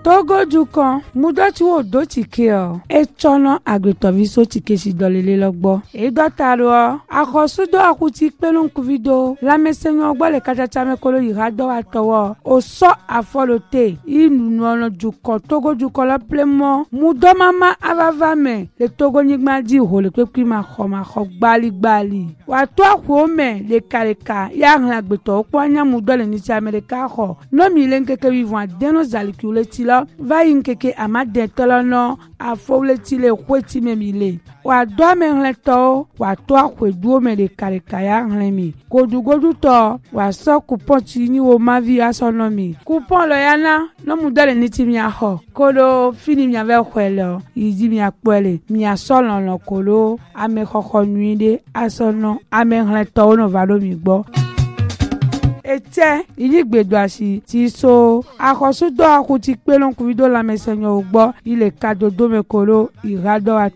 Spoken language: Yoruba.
Togo dukan mudoti wo do tike o etono agbetoviso tike si dolele logbo e dotaro akosudo akuti pelun kuvido lamesenyo ogbo le kachacha mekolo irado atowo o so afolote inu ono dukan Togo dukan la plemo mudo mama avavame le Togo nigma di ho le pepi ma kho gbali wa to akome le kaleka ya hlan agbeto opo anya mudo le ni ti America ho no mi le nkeke vivon adeno zalikule la va yinkeke amade tolono afowleti le kweti memile wa do menleto wa to akwedu me de karikaya nlemi godu to wa so coupon ti ni wo mavi asonomi coupon lo yana no mudale ni ti mi aho kolo fini mi ave kwelo izi mi apele mi asolo lo kolo ame kokko nuide asono ame nleto no valo mi gbo ete iligbedoasi ti so akosudo akuti pelon kuvido la mesenyo ugbo ile kadodo mekolo irado